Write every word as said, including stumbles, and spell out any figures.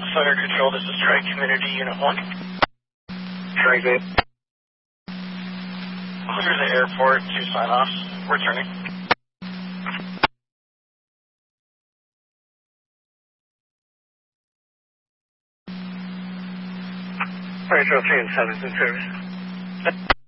Thunder Control, this is Tri Community Unit one. Tri Gate. Clear the airport, two sign-offs. Returning. Retro three and seven in service.